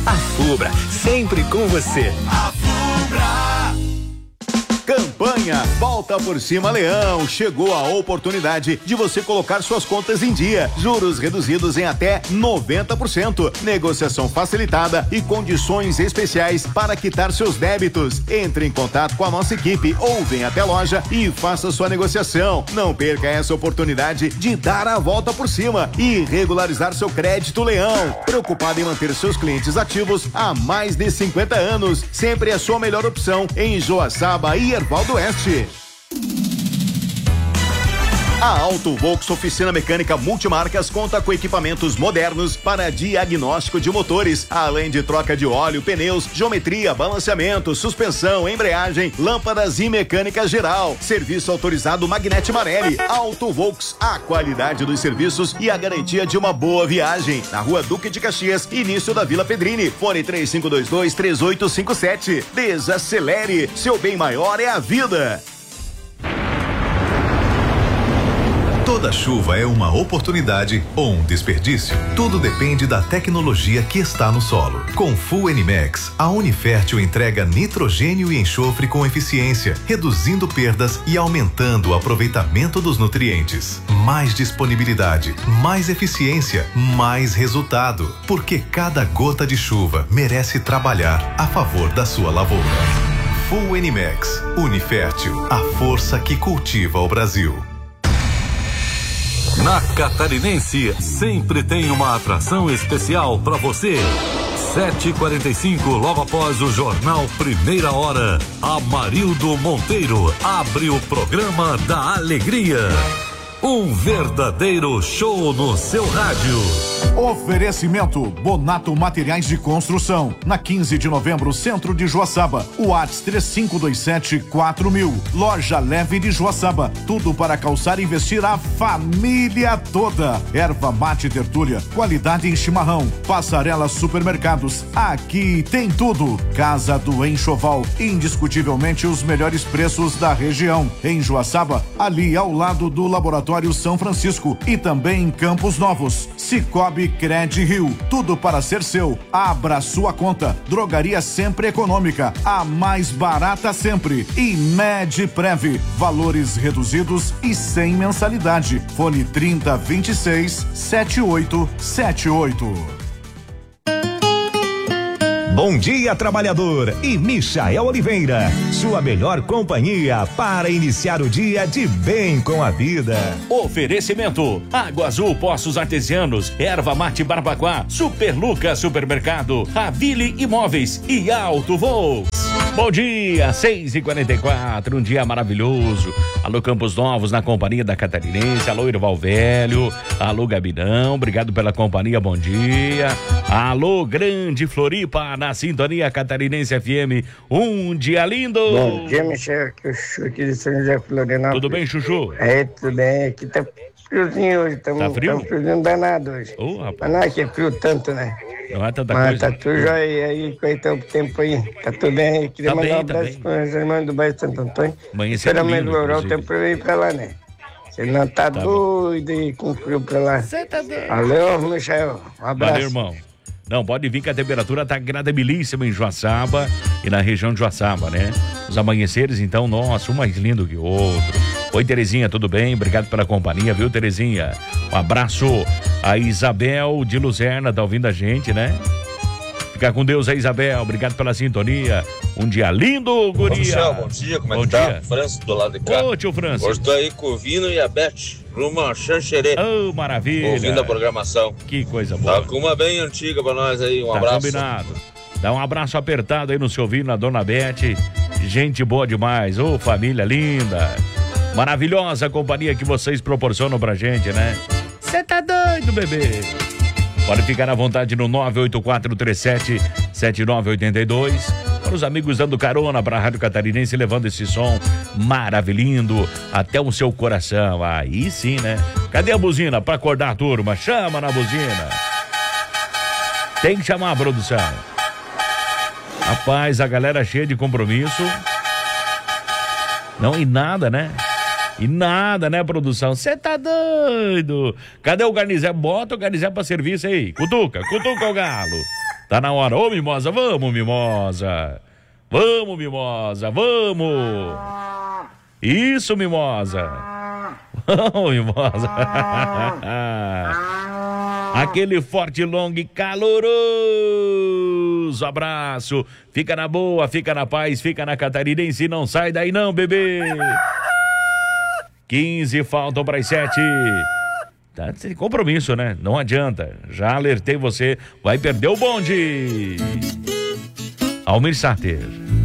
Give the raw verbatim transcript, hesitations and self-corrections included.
A Fubra, sempre com você. A Fubra. Campanha Volta por Cima Leão. Chegou a oportunidade de você colocar suas contas em dia. Juros reduzidos em até noventa por cento. Negociação facilitada e condições especiais para quitar seus débitos. Entre em contato com a nossa equipe ou venha até a loja e faça sua negociação. Não perca essa oportunidade de dar a volta por cima e regularizar seu crédito Leão. Preocupado em manter seus clientes ativos há mais de cinquenta anos. Sempre a sua melhor opção em Joaçaba e Erval do Oeste. A Auto Volks Oficina Mecânica Multimarcas conta com equipamentos modernos para diagnóstico de motores, além de troca de óleo, pneus, geometria, balanceamento, suspensão, embreagem, lâmpadas e mecânica geral. Serviço autorizado Magnete Marelli. Auto Volks, a qualidade dos serviços e a garantia de uma boa viagem. Na Rua Duque de Caxias, início da Vila Pedrini. Fone três cinco dois dois, três oito cinco sete. Desacelere, seu bem maior é a vida. Toda chuva é uma oportunidade ou um desperdício. Tudo depende da tecnologia que está no solo. Com Full N-Max, a Unifértil entrega nitrogênio e enxofre com eficiência, reduzindo perdas e aumentando o aproveitamento dos nutrientes. Mais disponibilidade, mais eficiência, mais resultado. Porque cada gota de chuva merece trabalhar a favor da sua lavoura. Full N-Max, Unifértil, a força que cultiva o Brasil. Na Catarinense, sempre tem uma atração especial para você. sete e quarenta e cinco, logo após o jornal Primeira Hora, Amarildo Monteiro abre o programa da alegria. Um verdadeiro show no seu rádio. Oferecimento Bonato Materiais de Construção. Na quinze de novembro, centro de Joaçaba. WhatsApp três cinco dois sete quatro mil. Loja Leve de Joaçaba. Tudo para calçar e investir a família toda. Erva mate tertúlia. Qualidade em chimarrão. Passarela Supermercados. Aqui tem tudo. Casa do Enxoval. Indiscutivelmente os melhores preços da região. Em Joaçaba, ali ao lado do Laboratório São Francisco e também em Campos Novos. Cicobi Cred Rio, tudo para ser seu. Abra sua conta. Drogaria Sempre Econômica, a mais barata sempre. E Medprev, valores reduzidos e sem mensalidade. Fone trinta, vinte e seis, setenta e oito setenta e oito. Bom dia, trabalhador, e Michael Oliveira, sua melhor companhia para iniciar o dia de bem com a vida. Oferecimento: Água Azul Poços Artesianos, Erva Mate Barbacoa, Super Lucas Supermercado, Ravile Imóveis e Auto Voos. Bom dia, seis e quarenta e quatro, um dia maravilhoso. Alô Campos Novos na companhia da Catarinense, alô Irval Velho, alô Gabinão, obrigado pela companhia, bom dia. Alô Grande Floripa na sintonia Catarinense F M, um dia lindo. Bom dia, Michel, aqui é o Chuchu aqui de São José Florianópolis. Tudo bem, Chuchu? É, tudo bem, aqui tá friozinho hoje, tamo, tá frio? Tá friozinho danado hoje. Ô, rapaz. Mas não é que é frio tanto, né? Não é tanta Mas coisa. tá tudo jóia aí, coitão pro tempo aí. Tá tudo bem aí. Queria Tá mandar bem, um abraço tá para os irmãos do bairro Santo Antônio. Amanhecendo Espera lindo, melhorar o inclusive. tempo pra eu ir pra lá, né? Você não tá, Tá doido aí com frio pra lá. Você tá doido. Valeu, Michel. Um abraço. Valeu, irmão. Não, pode vir que a temperatura tá agradabilíssima em Joaçaba e na região de Joaçaba, né? Os amanheceres, então, nossa, um mais lindo que o outro. Oi, Terezinha, tudo bem? Obrigado pela companhia, viu, Terezinha? Um abraço. A Isabel de Luzerna tá ouvindo a gente, né? Fica com Deus aí, Isabel. Obrigado pela sintonia. Um dia lindo, guria. Ô, Michel, bom dia, como é bom que dia. tá? Francis do lado de cá. Ô, tio Francis. Hoje tô aí com o Vino e a Beth, rumo a Xanxerê. Ô, oh, maravilha. Ouvindo a programação. Que coisa boa. Tá com uma bem antiga pra nós aí, um tá abraço. Combinado. Dá um abraço apertado aí no seu Vino, na Dona Beth. Gente boa demais. Ô, oh, família linda. Maravilhosa companhia que vocês proporcionam pra gente, né? Você tá doido, bebê? Pode ficar à vontade no nove oito quatro três sete sete nove oito dois. Para os amigos dando carona para a Rádio Catarinense, levando esse som maravilhoso até o seu coração. Aí sim, né? Cadê a buzina para acordar a turma? Chama na buzina. Tem que chamar a produção. Rapaz, a galera cheia de compromisso. Não, e nada, né? E nada, né, produção? Você tá doido? Cadê o Garnizé? Bota o Garnizé pra serviço aí. Cutuca, cutuca o galo. Tá na hora. Ô, Mimosa, vamos, Mimosa. Vamos, Mimosa, vamos. Isso, Mimosa. Vamos, Mimosa. Aquele forte, longo e caloroso abraço. Fica na boa, fica na paz, fica na catarinense. Não sai daí não, bebê. quinze faltam para as sete. Tá sem compromisso, né? Não adianta. Já alertei você. Vai perder o bonde. Almir Sater.